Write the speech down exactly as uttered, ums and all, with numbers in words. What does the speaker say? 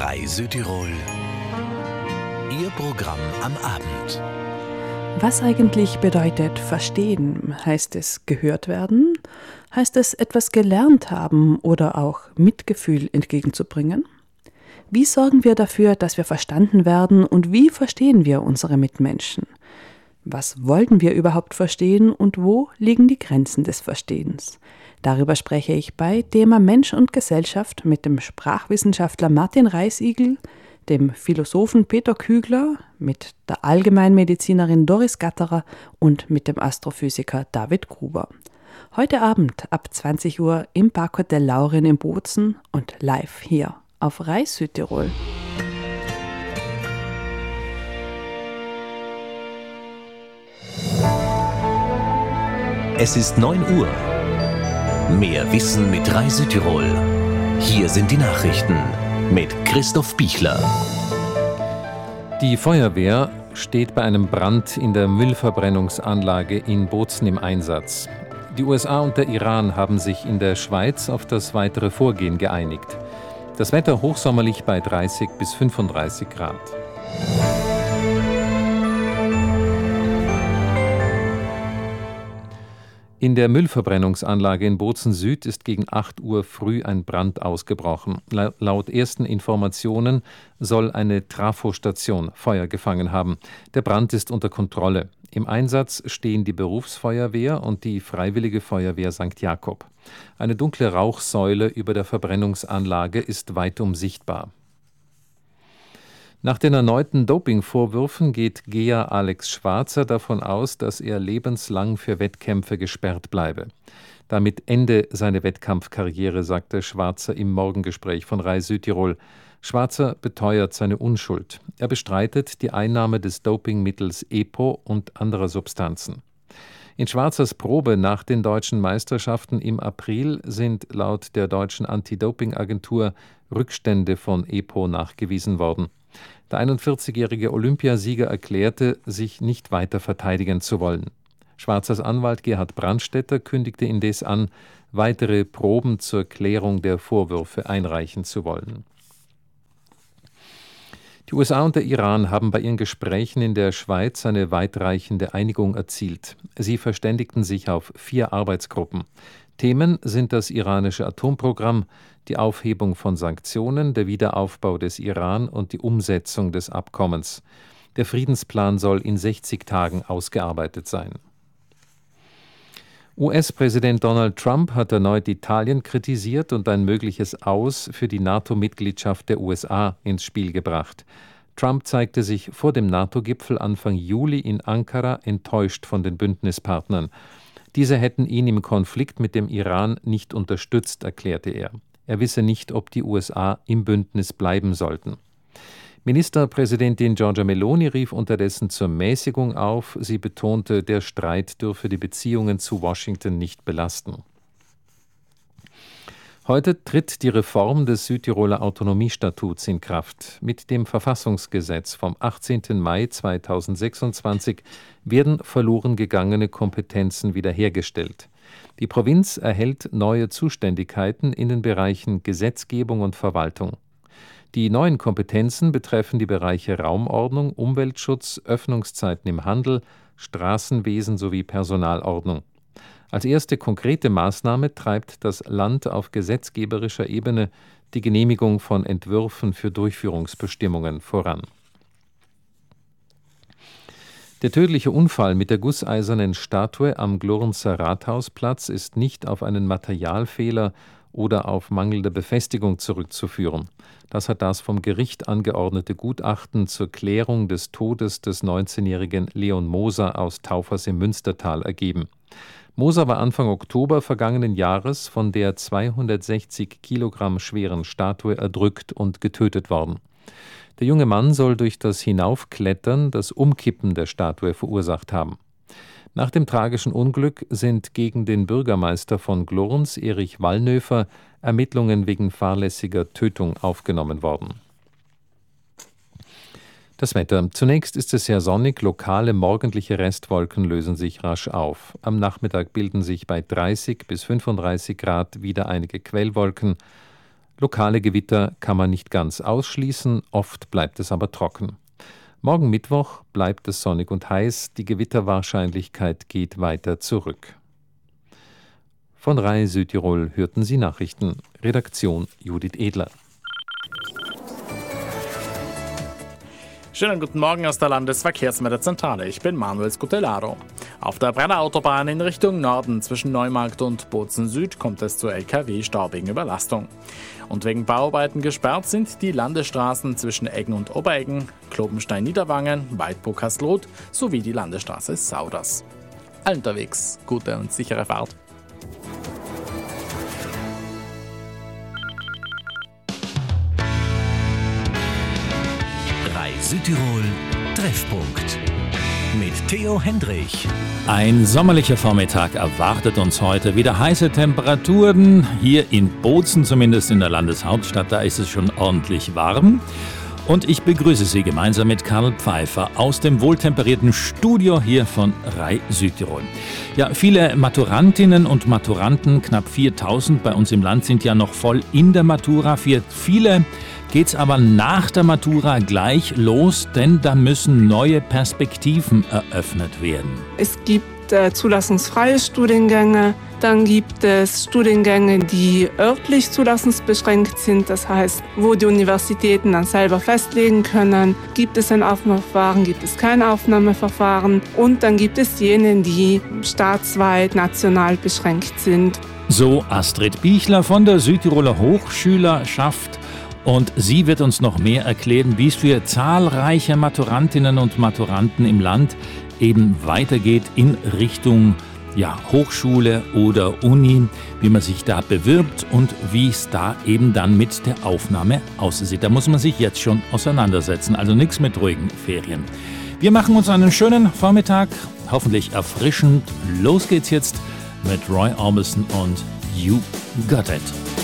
Rai Südtirol, Ihr Programm am Abend. Was eigentlich bedeutet verstehen? Heißt es gehört werden? Heißt es etwas gelernt haben oder auch Mitgefühl entgegenzubringen? Wie sorgen wir dafür, dass wir verstanden werden und wie verstehen wir unsere Mitmenschen? Was wollten wir überhaupt verstehen und wo liegen die Grenzen des Verstehens? Darüber spreche ich bei Thema Mensch und Gesellschaft mit dem Sprachwissenschaftler Martin Reisigel, dem Philosophen Peter Kügler, mit der Allgemeinmedizinerin Doris Gatterer und mit dem Astrophysiker David Gruber. Heute Abend ab zwanzig Uhr im Parkhotel Laurin in Bozen und live hier auf Rai Südtirol. Es ist neun Uhr. Mehr Wissen mit Rai Südtirol. Hier sind die Nachrichten mit Christoph Bichler. Die Feuerwehr steht bei einem Brand in der Müllverbrennungsanlage in Bozen im Einsatz. Die U S A und der Iran haben sich in der Schweiz auf das weitere Vorgehen geeinigt. Das Wetter hochsommerlich bei dreißig bis fünfunddreißig Grad. In der Müllverbrennungsanlage in Bozen Süd ist gegen acht Uhr früh ein Brand ausgebrochen. La- laut ersten Informationen soll eine Trafostation Feuer gefangen haben. Der Brand ist unter Kontrolle. Im Einsatz stehen die Berufsfeuerwehr und die Freiwillige Feuerwehr Sankt Jakob. Eine dunkle Rauchsäule über der Verbrennungsanlage ist weitum sichtbar. Nach den erneuten Dopingvorwürfen geht Gea Alex Schwarzer davon aus, dass er lebenslang für Wettkämpfe gesperrt bleibe. Damit ende seine Wettkampfkarriere, sagte Schwarzer im Morgengespräch von Rai Südtirol. Schwarzer beteuert seine Unschuld. Er bestreitet die Einnahme des Dopingmittels EPO und anderer Substanzen. In Schwarzers Probe nach den deutschen Meisterschaften im April sind laut der deutschen Anti-Doping-Agentur Rückstände von EPO nachgewiesen worden. Der einundvierzigjährige Olympiasieger erklärte, sich nicht weiter verteidigen zu wollen. Schwarzers Anwalt Gerhard Brandstätter kündigte indes an, weitere Proben zur Klärung der Vorwürfe einreichen zu wollen. Die U S A und der Iran haben bei ihren Gesprächen in der Schweiz eine weitreichende Einigung erzielt. Sie verständigten sich auf vier Arbeitsgruppen. Themen sind das iranische Atomprogramm, die Aufhebung von Sanktionen, der Wiederaufbau des Iran und die Umsetzung des Abkommens. Der Friedensplan soll in sechzig Tagen ausgearbeitet sein. U S-Präsident Donald Trump hat erneut Italien kritisiert und ein mögliches Aus für die NATO-Mitgliedschaft der U S A ins Spiel gebracht. Trump zeigte sich vor dem NATO-Gipfel Anfang Juli in Ankara enttäuscht von den Bündnispartnern. Diese hätten ihn im Konflikt mit dem Iran nicht unterstützt, erklärte er. Er wisse nicht, ob die U S A im Bündnis bleiben sollten. Ministerpräsidentin Giorgia Meloni rief unterdessen zur Mäßigung auf. Sie betonte, der Streit dürfe die Beziehungen zu Washington nicht belasten. Heute tritt die Reform des Südtiroler Autonomiestatuts in Kraft. Mit dem Verfassungsgesetz vom achtzehnten Mai zweitausendsechsundzwanzig werden verloren gegangene Kompetenzen wiederhergestellt. Die Provinz erhält neue Zuständigkeiten in den Bereichen Gesetzgebung und Verwaltung. Die neuen Kompetenzen betreffen die Bereiche Raumordnung, Umweltschutz, Öffnungszeiten im Handel, Straßenwesen sowie Personalordnung. Als erste konkrete Maßnahme treibt das Land auf gesetzgeberischer Ebene die Genehmigung von Entwürfen für Durchführungsbestimmungen voran. Der tödliche Unfall mit der gusseisernen Statue am Glornser Rathausplatz ist nicht auf einen Materialfehler oder auf mangelnde Befestigung zurückzuführen. Das hat das vom Gericht angeordnete Gutachten zur Klärung des Todes des neunzehnjährigen Leon Moser aus Taufers im Münstertal ergeben. Moser war Anfang Oktober vergangenen Jahres von der zweihundertsechzig Kilogramm schweren Statue erdrückt und getötet worden. Der junge Mann soll durch das Hinaufklettern das Umkippen der Statue verursacht haben. Nach dem tragischen Unglück sind gegen den Bürgermeister von Glorns, Erich Wallnöfer, Ermittlungen wegen fahrlässiger Tötung aufgenommen worden. Das Wetter. Zunächst ist es sehr sonnig, lokale morgendliche Restwolken lösen sich rasch auf. Am Nachmittag bilden sich bei dreißig bis fünfunddreißig Grad wieder einige Quellwolken. Lokale Gewitter kann man nicht ganz ausschließen, oft bleibt es aber trocken. Morgen Mittwoch bleibt es sonnig und heiß, die Gewitterwahrscheinlichkeit geht weiter zurück. Von R A I Südtirol hörten Sie Nachrichten. Redaktion Judith Edler. Schönen guten Morgen aus der Landesverkehrsmeldezentrale. Ich bin Manuel Scutellaro. Auf der Brenner Autobahn in Richtung Norden zwischen Neumarkt und Bozen Süd kommt es zu L K W-Stau wegen Überlastung. Und wegen Bauarbeiten gesperrt sind die Landesstraßen zwischen Eggen und Obereggen, Klobenstein-Niederwangen, Weidburg-Hasloth sowie die Landesstraße Sauders. Allen unterwegs gute und sichere Fahrt. R A I Südtirol Treffpunkt mit Theo Hendrich. Ein sommerlicher Vormittag erwartet uns heute. Wieder heiße Temperaturen. Hier in Bozen, zumindest in der Landeshauptstadt, da ist es schon ordentlich warm. Und ich begrüße Sie gemeinsam mit Karl Pfeiffer aus dem wohltemperierten Studio hier von R A I Südtirol. Ja, viele Maturantinnen und Maturanten, knapp viertausend bei uns im Land, sind ja noch voll in der Matura. Für viele geht's aber nach der Matura gleich los, denn da müssen neue Perspektiven eröffnet werden. Es gibt äh, zulassungsfreie Studiengänge, dann gibt es Studiengänge, die örtlich zulassungsbeschränkt sind, das heißt, wo die Universitäten dann selber festlegen können, gibt es ein Aufnahmeverfahren, gibt es kein Aufnahmeverfahren, und dann gibt es jene, die staatsweit, national beschränkt sind. So Astrid Bichler von der Südtiroler Hochschülerschaft. Und sie wird uns noch mehr erklären, wie es für zahlreiche Maturantinnen und Maturanten im Land eben weitergeht in Richtung ja, Hochschule oder Uni, wie man sich da bewirbt und wie es da eben dann mit der Aufnahme aussieht. Da muss man sich jetzt schon auseinandersetzen, also nichts mit ruhigen Ferien. Wir machen uns einen schönen Vormittag, hoffentlich erfrischend. Los geht's jetzt mit Roy Orbison und You Got It.